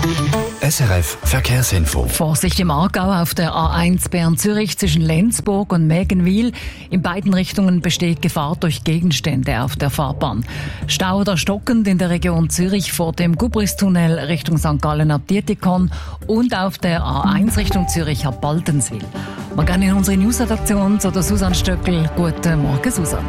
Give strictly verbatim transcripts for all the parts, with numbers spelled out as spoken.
S R F Verkehrsinfo. Vorsicht im Aargau auf der A eins Bern-Zürich zwischen Lenzburg und Mägenwil. In beiden Richtungen besteht Gefahr durch Gegenstände auf der Fahrbahn. Stau oder stockend in der Region Zürich vor dem Gubristunnel Richtung Sankt Gallen ab Dietikon und auf der A eins Richtung Zürich ab Baltenswil. Wir gehen in unsere News-Redaktion zu der Susanne Stöckel. Guten Morgen, Susanne.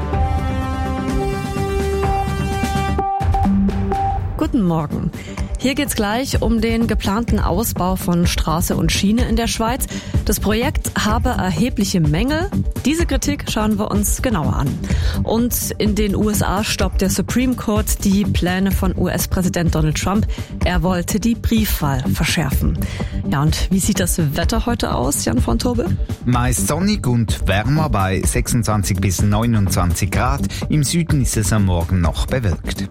Guten Morgen. Hier geht's gleich um den geplanten Ausbau von Straße und Schiene in der Schweiz. Das Projekt habe erhebliche Mängel. Diese Kritik schauen wir uns genauer an. Und in den U S A stoppt der Supreme Court die Pläne von U S-Präsident Donald Trump. Er wollte die Briefwahl verschärfen. Ja, und wie sieht das Wetter heute aus, Jan von Tobel? Meist sonnig und wärmer bei sechsundzwanzig bis neunundzwanzig Grad. Im Süden ist es am Morgen noch bewölkt.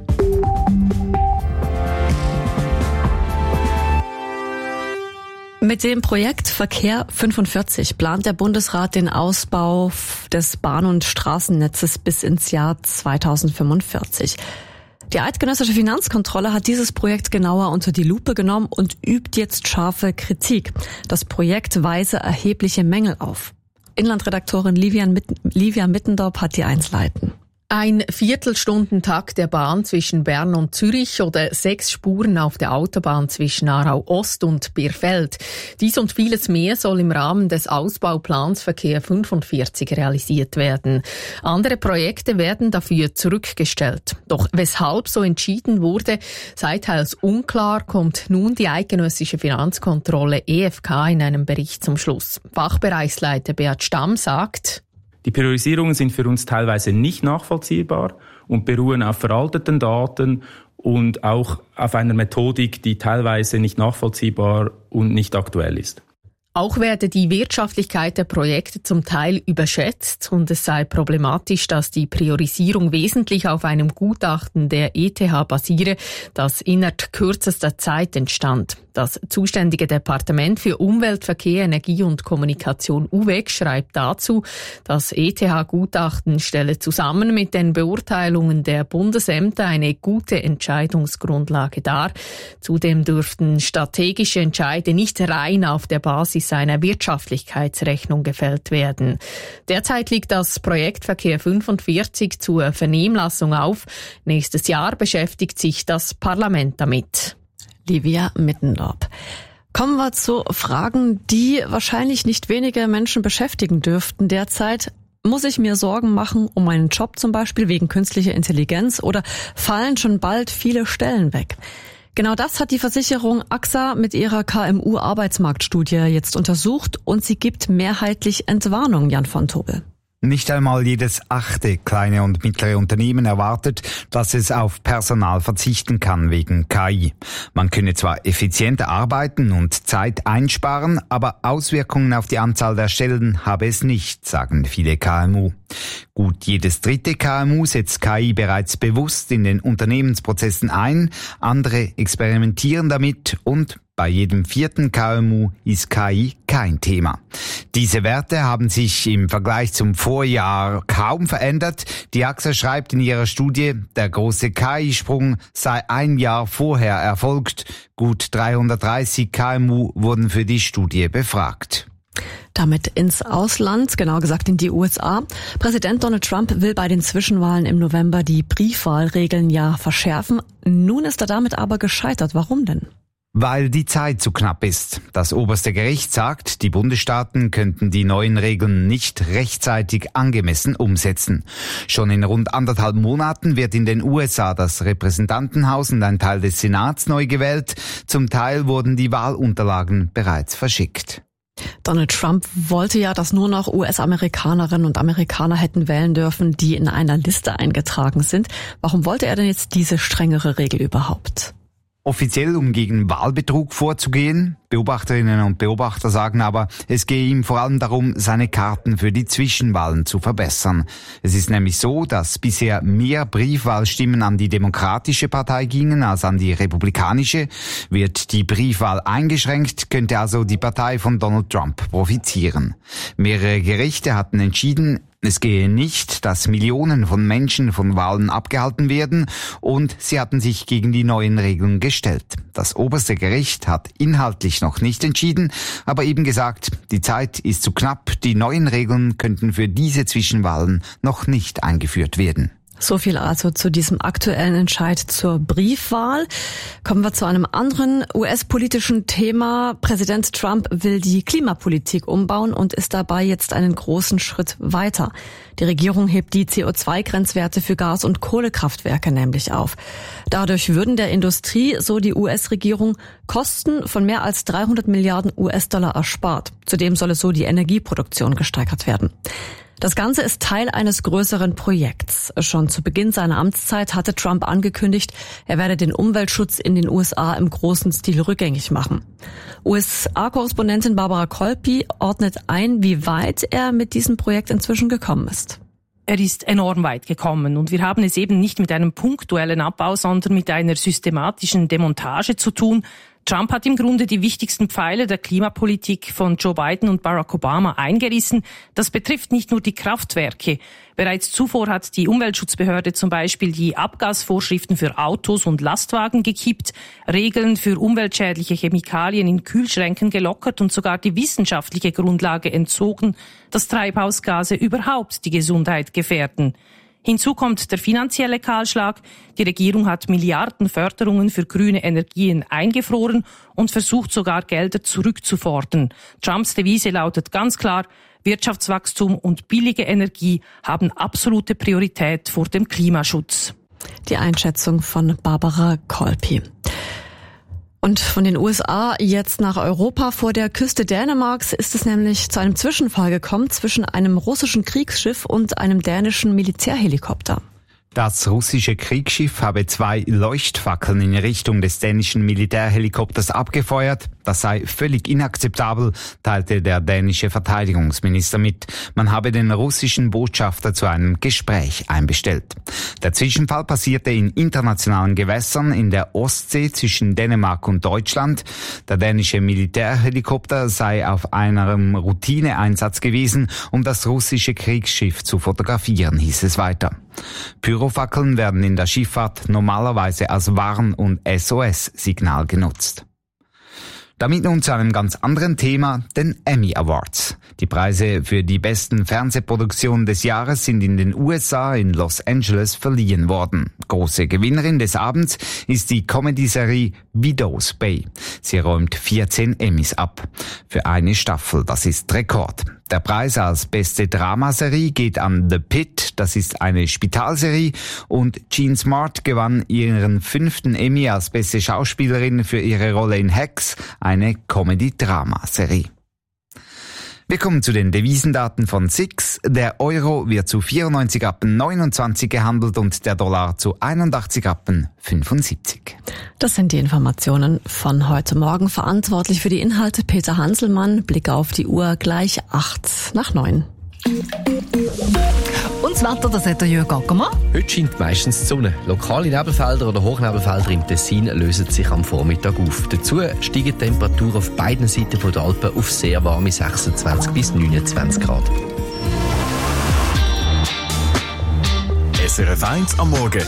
Mit dem Projekt Verkehr fünfundvierzig plant der Bundesrat den Ausbau des Bahn- und Straßennetzes bis ins Jahr zweitausendfünfundvierzig. Die eidgenössische Finanzkontrolle hat dieses Projekt genauer unter die Lupe genommen und übt jetzt scharfe Kritik. Das Projekt weise erhebliche Mängel auf. Inlandredaktorin Livia Mittendorp hat die Einzelheiten. Ein Viertelstundentakt der Bahn zwischen Bern und Zürich oder sechs Spuren auf der Autobahn zwischen Aarau Ost und Birfeld. Dies und vieles mehr soll im Rahmen des Ausbauplans Verkehr fünfundvierzig realisiert werden. Andere Projekte werden dafür zurückgestellt. Doch weshalb so entschieden wurde, sei teils unklar, kommt nun die eidgenössische Finanzkontrolle E F K in einem Bericht zum Schluss. Fachbereichsleiter Beat Stamm sagt: Die Priorisierungen sind für uns teilweise nicht nachvollziehbar und beruhen auf veralteten Daten und auch auf einer Methodik, die teilweise nicht nachvollziehbar und nicht aktuell ist. Auch werde die Wirtschaftlichkeit der Projekte zum Teil überschätzt und es sei problematisch, dass die Priorisierung wesentlich auf einem Gutachten der E T H basiere, das innerhalb kürzester Zeit entstand. Das zuständige Departement für Umwelt, Verkehr, Energie und Kommunikation U W E C schreibt dazu, das E T H-Gutachten stelle zusammen mit den Beurteilungen der Bundesämter eine gute Entscheidungsgrundlage dar. Zudem dürften strategische Entscheide nicht rein auf der Basis einer Wirtschaftlichkeitsrechnung gefällt werden. Derzeit liegt das Projekt Verkehr fünfundvierzig zur Vernehmlassung auf. Nächstes Jahr beschäftigt sich das Parlament damit. Livia Mittendorp. Kommen wir zu Fragen, die wahrscheinlich nicht wenige Menschen beschäftigen dürften derzeit. Muss ich mir Sorgen machen um meinen Job zum Beispiel wegen künstlicher Intelligenz oder fallen schon bald viele Stellen weg? Genau das hat die Versicherung A X A mit ihrer K M U-Arbeitsmarktstudie jetzt untersucht und sie gibt mehrheitlich Entwarnung, Jan von Tobel. Nicht einmal jedes achte kleine und mittlere Unternehmen erwartet, dass es auf Personal verzichten kann wegen K I. Man könne zwar effizienter arbeiten und Zeit einsparen, aber Auswirkungen auf die Anzahl der Stellen habe es nicht, sagen viele K M U. Gut jedes dritte K M U setzt K I bereits bewusst in den Unternehmensprozessen ein, andere experimentieren damit und bei jedem vierten K M U ist K I kein Thema. Diese Werte haben sich im Vergleich zum Vorjahr kaum verändert. Die A X A schreibt in ihrer Studie, der große K I-Sprung sei ein Jahr vorher erfolgt. Gut dreihundertdreißig K M U wurden für die Studie befragt. Damit ins Ausland, genauer gesagt in die U S A. Präsident Donald Trump will bei den Zwischenwahlen im November die Briefwahlregeln ja verschärfen. Nun ist er damit aber gescheitert. Warum denn? Weil die Zeit zu knapp ist. Das oberste Gericht sagt, die Bundesstaaten könnten die neuen Regeln nicht rechtzeitig angemessen umsetzen. Schon in rund anderthalb Monaten wird in den U S A das Repräsentantenhaus und ein Teil des Senats neu gewählt. Zum Teil wurden die Wahlunterlagen bereits verschickt. Donald Trump wollte ja, dass nur noch U S-Amerikanerinnen und Amerikaner hätten wählen dürfen, die in einer Liste eingetragen sind. Warum wollte er denn jetzt diese strengere Regel überhaupt? Offiziell, um gegen Wahlbetrug vorzugehen. Beobachterinnen und Beobachter sagen aber, es gehe ihm vor allem darum, seine Karten für die Zwischenwahlen zu verbessern. Es ist nämlich so, dass bisher mehr Briefwahlstimmen an die Demokratische Partei gingen als an die Republikanische. Wird die Briefwahl eingeschränkt, könnte also die Partei von Donald Trump profitieren. Mehrere Gerichte hatten entschieden, Es gehe nicht, dass Millionen von Menschen von Wahlen abgehalten werden und sie hatten sich gegen die neuen Regeln gestellt. Das oberste Gericht hat inhaltlich noch nicht entschieden, aber eben gesagt, die Zeit ist zu knapp, die neuen Regeln könnten für diese Zwischenwahlen noch nicht eingeführt werden. So viel also zu diesem aktuellen Entscheid zur Briefwahl. Kommen wir zu einem anderen U S-politischen Thema. Präsident Trump will die Klimapolitik umbauen und ist dabei jetzt einen großen Schritt weiter. Die Regierung hebt die C O zwei Grenzwerte für Gas- und Kohlekraftwerke nämlich auf. Dadurch würden der Industrie, so die U S-Regierung, Kosten von mehr als dreihundert Milliarden U S-Dollar erspart. Zudem soll es so die Energieproduktion gesteigert werden. Das Ganze ist Teil eines größeren Projekts. Schon zu Beginn seiner Amtszeit hatte Trump angekündigt, er werde den Umweltschutz in den U S A im großen Stil rückgängig machen. U S A-Korrespondentin Barbara Kolpi ordnet ein, wie weit er mit diesem Projekt inzwischen gekommen ist. Er ist enorm weit gekommen und wir haben es eben nicht mit einem punktuellen Abbau, sondern mit einer systematischen Demontage zu tun. Trump hat im Grunde die wichtigsten Pfeiler der Klimapolitik von Joe Biden und Barack Obama eingerissen. Das betrifft nicht nur die Kraftwerke. Bereits zuvor hat die Umweltschutzbehörde zum Beispiel die Abgasvorschriften für Autos und Lastwagen gekippt, Regeln für umweltschädliche Chemikalien in Kühlschränken gelockert und sogar die wissenschaftliche Grundlage entzogen, dass Treibhausgase überhaupt die Gesundheit gefährden. Hinzu kommt der finanzielle Kahlschlag. Die Regierung hat Milliarden Förderungen für grüne Energien eingefroren und versucht sogar Gelder zurückzufordern. Trumps Devise lautet ganz klar, Wirtschaftswachstum und billige Energie haben absolute Priorität vor dem Klimaschutz. Die Einschätzung von Barbara Kolpi. Und von den U S A jetzt nach Europa. Vor der Küste Dänemarks ist es nämlich zu einem Zwischenfall gekommen zwischen einem russischen Kriegsschiff und einem dänischen Militärhelikopter. Das russische Kriegsschiff habe zwei Leuchtfackeln in Richtung des dänischen Militärhelikopters abgefeuert. Das sei völlig inakzeptabel, teilte der dänische Verteidigungsminister mit. Man habe den russischen Botschafter zu einem Gespräch einbestellt. Der Zwischenfall passierte in internationalen Gewässern in der Ostsee zwischen Dänemark und Deutschland. Der dänische Militärhelikopter sei auf einem Routineeinsatz gewesen, um das russische Kriegsschiff zu fotografieren, hieß es weiter. Pyrofackeln werden in der Schifffahrt normalerweise als Warn- und S O S-Signal genutzt. Damit nun zu einem ganz anderen Thema, den Emmy Awards. Die Preise für die besten Fernsehproduktionen des Jahres sind in den U S A in Los Angeles verliehen worden. Große Gewinnerin des Abends ist die Comedy-Serie Widow's Bay. Sie räumt vierzehn Emmys ab. Für eine Staffel, das ist Rekord. Der Preis als beste Dramaserie geht an The Pitt, das ist eine Spitalserie, und Jean Smart gewann ihren fünften Emmy als beste Schauspielerin für ihre Rolle in Hacks, eine Comedy-Drama-Serie. Wir kommen zu den Devisendaten von S I X. Der Euro wird zu vierundneunzig Rappen neunundzwanzig gehandelt und der Dollar zu einundachtzig Rappen fünfundsiebzig. Das sind die Informationen von heute Morgen. Verantwortlich für die Inhalte Peter Hanselmann. Blick auf die Uhr, gleich acht nach neun. Und das Wetter, das hat der Jürg Ackermann. Heute scheint meistens die Sonne. Lokale Nebelfelder oder Hochnebelfelder im Tessin lösen sich am Vormittag auf. Dazu steigen die Temperaturen auf beiden Seiten der Alpen auf sehr warme sechsundzwanzig bis neunundzwanzig Grad. S R F eins am Morgen.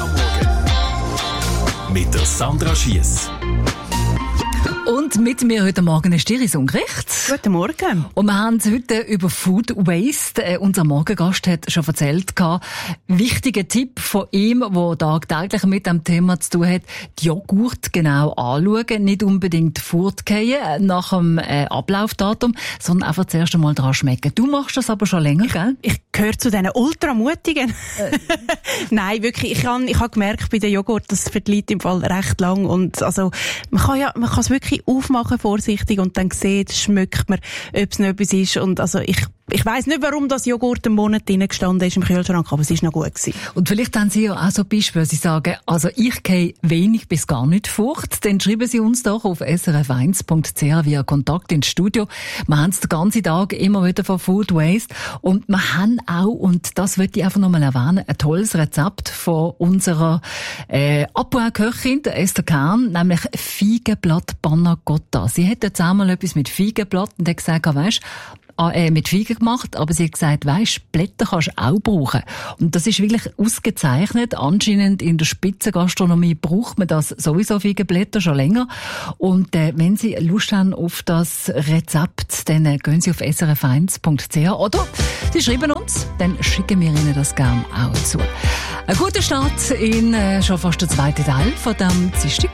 Mit der Sandra Schiess. Und mit mir heute Morgen ist Iris Ungericht. Guten Morgen. Und wir haben heute über Food Waste. Äh, unser Morgengast hat schon erzählt, gehabt, wichtiger Tipp von ihm, der tagtäglich mit dem Thema zu tun hat, die Joghurt genau anschauen, nicht unbedingt fortgehen nach dem äh, Ablaufdatum, sondern einfach zuerst einmal dran schmecken. Du machst das aber schon länger, gell? Ich gehöre zu diesen Ultramutigen. Äh. Nein, wirklich, ich habe ich hab gemerkt bei dem Joghurt, das verliert im Fall recht lang und also man kann ja, man kann es wirklich aufmachen vorsichtig und dann sieht, schmeckt man, ob es noch etwas ist und also ich Ich weiss nicht, warum das Joghurt einen Monat drin gestanden ist im Kühlschrank, aber es ist noch gut gewesen. Und vielleicht haben Sie ja auch so Beispiele, Sie sagen, also ich gehe wenig bis gar nicht fort, dann schreiben Sie uns doch auf s r f eins punkt c h via Kontakt ins Studio. Wir haben es den ganzen Tag immer wieder von Food Waste und wir haben auch, und das möchte ich einfach nochmal erwähnen, ein tolles Rezept von unserer äh, Apoa-Köchin, der Esther Kahn, nämlich Feigenblatt Panna Cotta. Sie hat jetzt einmal etwas mit Feigenblatt und hat gesagt, weisst, äh, mit Feigen gemacht, aber sie hat gesagt, weisst, Blätter kannst du auch brauchen. Und das ist wirklich ausgezeichnet. Anscheinend in der Spitzengastronomie braucht man das sowieso, Feigenblätter, schon länger. Und äh, wenn Sie Lust haben auf das Rezept, dann äh, gehen Sie auf s r f eins punkt c h oder Sie schreiben uns, dann schicken wir Ihnen das gerne auch zu. Ein guter Start in äh, schon fast der zweite Teil von dem Dienstag.